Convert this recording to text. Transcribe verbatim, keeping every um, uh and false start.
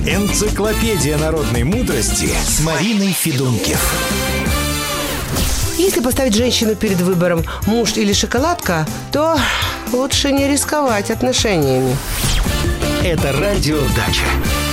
Энциклопедия народной мудрости с Мариной Федункив. Если поставить женщину перед выбором муж или шоколадка, то лучше не рисковать отношениями. Это радио «Дача».